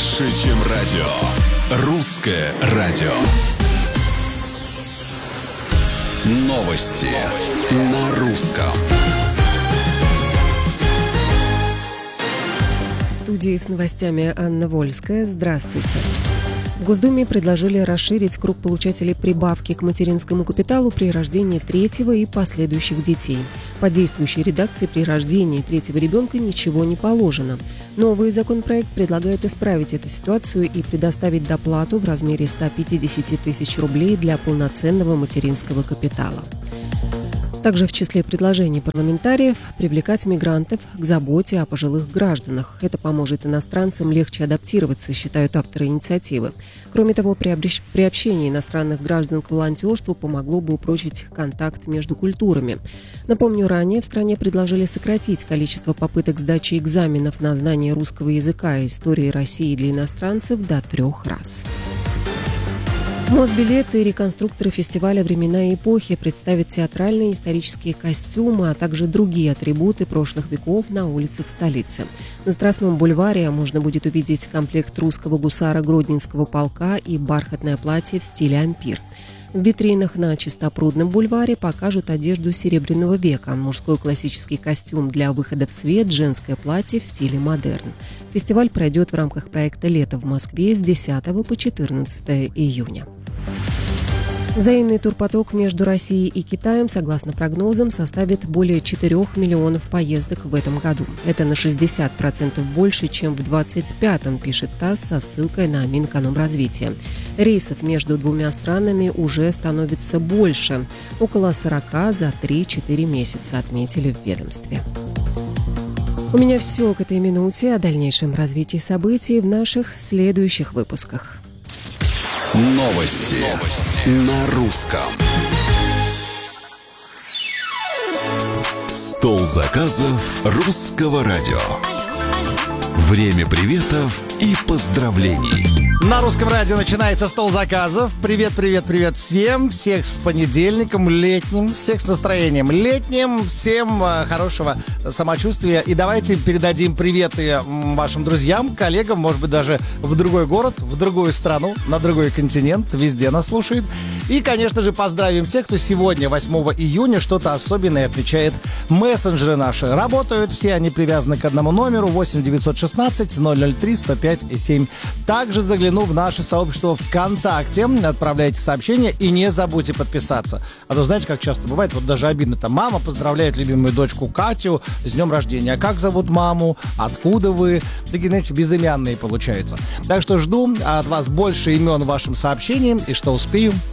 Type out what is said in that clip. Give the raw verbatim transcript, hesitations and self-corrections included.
Больше, чем радио. Русское радио. Новости на русском. В студии с новостями Анна Вольская. Здравствуйте. В Госдуме предложили расширить круг получателей прибавки к материнскому капиталу при рождении третьего и последующих детей. По действующей редакции при рождении третьего ребенка ничего не положено. Новый законопроект предлагает исправить эту ситуацию и предоставить доплату в размере ста пятидесяти тысяч рублей для полноценного материнского капитала. Также в числе предложений парламентариев привлекать мигрантов к заботе о пожилых гражданах. Это поможет иностранцам легче адаптироваться, считают авторы инициативы. Кроме того, приобщение иностранных граждан к волонтерству помогло бы упрочить контакт между культурами. Напомню, ранее в стране предложили сократить количество попыток сдачи экзаменов на знание русского языка и истории России для иностранцев до трех раз. Мосбилеты и реконструкторы фестиваля «Времена и эпохи» представят театральные исторические костюмы, а также другие атрибуты прошлых веков на улицах столицы. На Страстном бульваре можно будет увидеть комплект русского гусара Гродненского полка и бархатное платье в стиле ампир. В витринах на Чистопрудном бульваре покажут одежду Серебряного века, мужской классический костюм для выхода в свет, женское платье в стиле модерн. Фестиваль пройдет в рамках проекта «Лето в Москве» с десятого по четырнадцатое июня. Взаимный турпоток между Россией и Китаем, согласно прогнозам, составит более четырёх миллионов поездок в этом году. Это на шестьдесят процентов больше, чем в двадцать пятом, пишет ТАСС со ссылкой на Минэкономразвития. Рейсов между двумя странами уже становится больше. Около сорока за три-четыре месяца, отметили в ведомстве. У меня все к этой минуте. О дальнейшем развитии событий в наших следующих выпусках. Новости, Новости. На русском. Стол заказов русского радио. Время приветов и поздравлений. На русском радио начинается стол заказов. Привет, привет, привет всем. Всех с понедельником летним. Всех с настроением летним. Всем э, хорошего самочувствия. И давайте передадим приветы вашим друзьям, коллегам, может быть, даже в другой город, в другую страну, на другой континент. Везде нас слушают. И, конечно же, поздравим тех, кто сегодня, восьмого июня, что-то особенное отмечает. Мессенджеры наши работают. Все они привязаны к одному номеру восемь девятьсот шестнадцать ноль ноль три сто пять семь. Также загляните в наше сообщество ВКонтакте, отправляйте сообщения и не забудьте подписаться. А то знаете, как часто бывает, вот даже обидно, там мама поздравляет любимую дочку Катю с днем рождения. А как зовут маму? Откуда вы? Такие, знаете, безымянные получаются. Так что жду от вас больше имен в вашем сообщении, и что успею,